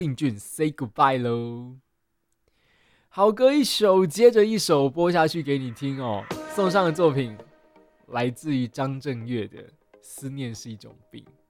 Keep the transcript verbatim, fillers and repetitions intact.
病菌 say goodbye 咯。好歌一首接着一首播下去给你听哦。送上的作品来自于张震岳的《思念是一种病》。